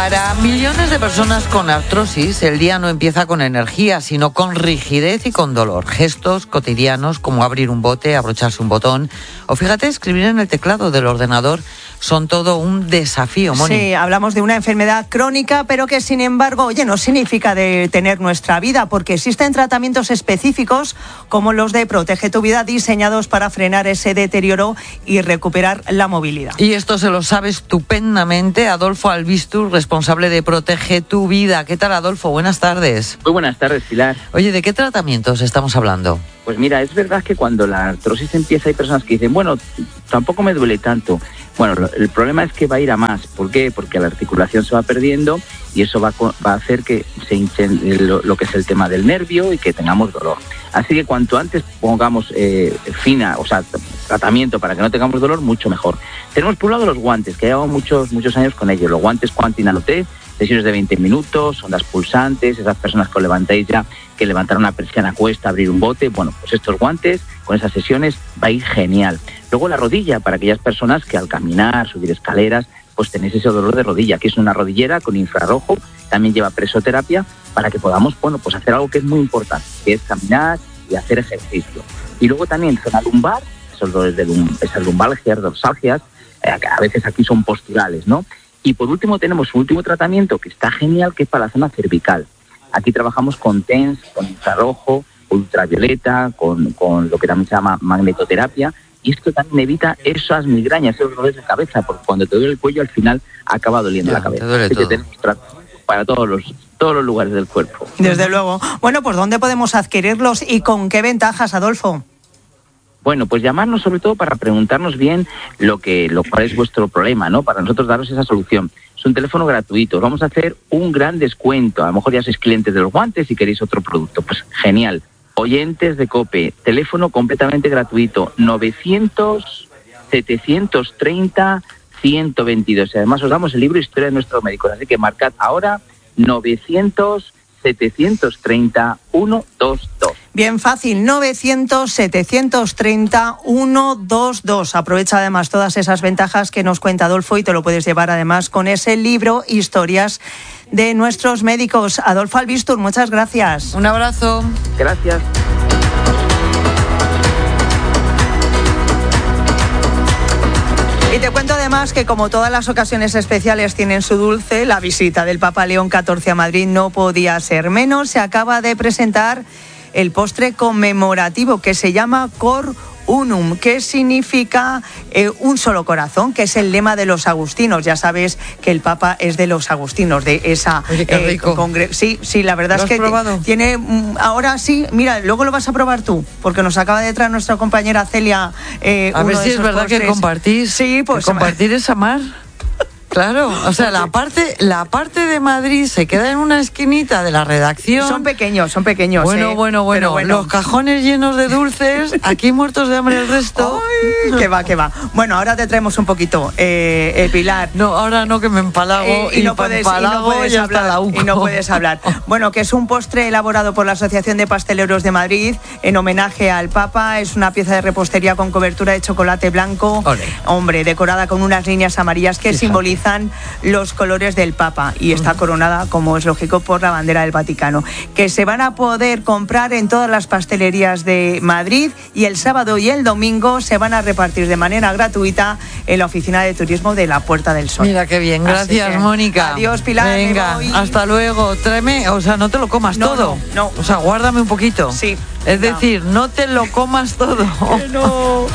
Para millones de personas con artrosis, el día no empieza con energía, sino con rigidez y con dolor. Gestos cotidianos como abrir un bote, abrocharse un botón o, fíjate, escribir en el teclado del ordenador son todo un desafío, Moni. Sí, hablamos de una enfermedad crónica, pero que, sin embargo, no significa detener nuestra vida, porque existen tratamientos específicos como los de Protege tu Vida, diseñados para frenar ese deterioro y recuperar la movilidad. Y esto se lo sabe estupendamente Adolfo Albistur, responsable de Protege tu Vida. ¿Qué tal, Adolfo? Buenas tardes. Muy buenas tardes, Pilar. Oye, ¿de qué tratamientos estamos hablando? Pues mira, es verdad que cuando la artrosis empieza hay personas que dicen, bueno, tampoco me duele tanto. Bueno, el problema es que va a ir a más. ¿Por qué? Porque la articulación se va perdiendo y eso va a hacer que se hinche lo que es el tema del nervio y que tengamos dolor. Así que cuanto antes pongamos tratamiento para que no tengamos dolor, mucho mejor. Tenemos por un lado los guantes, que llevamos muchos años con ellos. Los guantes Quanti Nano-T, sesiones de 20 minutos, ondas pulsantes, esas personas que os levantáis ya, que levantar una persiana cuesta, abrir un bote. Bueno, pues estos guantes, con esas sesiones, va a ir genial. Luego la rodilla, para aquellas personas que al caminar, subir escaleras, pues tenéis ese dolor de rodilla, que es una rodillera con infrarrojo, también lleva presoterapia, para que podamos, pues hacer algo que es muy importante, que es caminar y hacer ejercicio. Y luego también zona lumbar, esos dolores esas lumbalgias, dorsalgias, que a veces aquí son posturales, ¿no? Y por último tenemos un último tratamiento que está genial, que es para la zona cervical. Aquí trabajamos con TENS, con infrarrojo, ultravioleta, con lo que también se llama magnetoterapia. Y esto también evita esas migrañas, esos dolores de cabeza, porque cuando te duele el cuello al final acaba doliendo la cabeza. Así que tenemos tratamiento para todos los lugares del cuerpo. Desde luego. Bueno, pues ¿dónde podemos adquirirlos y con qué ventajas, Adolfo? Bueno, pues llamarnos sobre todo para preguntarnos bien cuál es vuestro problema, ¿no? Para nosotros daros esa solución. Es un teléfono gratuito. Os vamos a hacer un gran descuento. A lo mejor ya sois clientes de los guantes y queréis otro producto. Pues genial. Oyentes de COPE, teléfono completamente gratuito, 900-730-122. Y además os damos el libro Historia de nuestros médicos. Así que marcad ahora 900-730-122. Bien fácil, 900-730-122. Aprovecha además todas esas ventajas que nos cuenta Adolfo y te lo puedes llevar además con ese libro Historias de nuestros médicos. Adolfo Albistur, muchas gracias. Un abrazo. Gracias. Y te cuento además que, como todas las ocasiones especiales tienen su dulce, la visita del Papa León XIV a Madrid no podía ser menos. Se acaba de presentar el postre conmemorativo que se llama Cor Unum, que significa un solo corazón, que es el lema de los agustinos. Ya sabes que el Papa es de los agustinos, de esa... Oye, qué rico. Sí, la verdad es que probado? Tiene... Ahora sí, mira, luego lo vas a probar tú, porque nos acaba de traer nuestra compañera Celia A ver si es verdad postres. Que compartís. Sí, pues... Compartir es amar. Claro, o sea, la parte de Madrid se queda en una esquinita de la redacción. Son pequeños. Bueno. Los cajones llenos de dulces, aquí muertos de hambre el resto. Ay, que va. Bueno, ahora te traemos un poquito, Pilar. No, ahora no, que me empalago y no puedes hablar. Bueno, que es un postre elaborado por la Asociación de Pasteleros de Madrid en homenaje al Papa. Es una pieza de repostería con cobertura de chocolate blanco. Olé. Hombre, decorada con unas líneas amarillas que simbolizan los colores del Papa, y está coronada, como es lógico, por la bandera del Vaticano, que se van a poder comprar en todas las pastelerías de Madrid, y el sábado y el domingo se van a repartir de manera gratuita en la oficina de turismo de la Puerta del Sol. Mira qué bien, gracias, Mónica. Adiós, Pilar. Venga, hasta luego. Tráeme, o sea, no te lo comas todo. No. O sea, guárdame un poquito. Sí. Es decir, no te lo comas todo. No.